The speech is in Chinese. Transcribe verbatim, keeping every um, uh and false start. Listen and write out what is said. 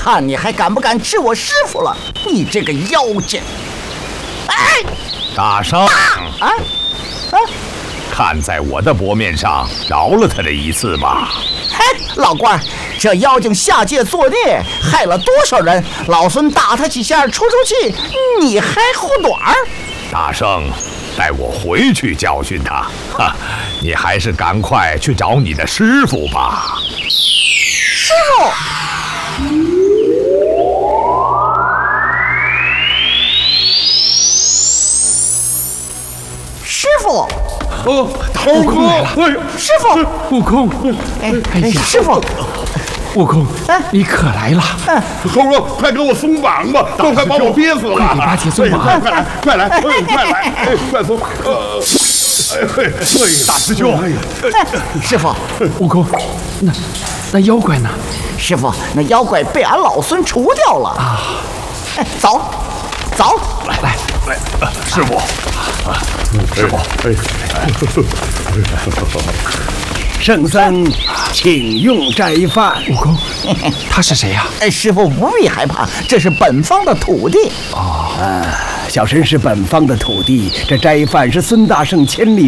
看你还敢不敢治我师傅了！你这个妖精！哎， 大圣啊啊！ 看在我的薄面上，饶了他这一次吧。 嘿，老官，这妖精下界作孽，害了多少人？老孙打他几下出出气，你还护短儿？ 大圣，带我回去教训他。哈，你还是赶快去找你的师傅吧。 师傅。师傅， 哦，悟空来了！哎呦， 师傅， 悟空， 哎哎呀， 师傅， 悟空， 哎你可来了！ 猴哥，快给我松绑吧，都快把我憋死了！ 快给八戒松绑！ 快来，快来，快来，哎，快松！呃，哎嘿， 大师兄， 师傅， 悟空，那那妖怪呢？ 师傅，那妖怪被俺老孙除掉了啊！哎，走，走， 来来来，师傅，师傅， 圣僧，请用斋饭。 悟空，他是谁呀？ 哎，师傅不必害怕，这是本方的徒弟。 哦，啊，小神是本方的徒弟，这斋饭是孙大圣千里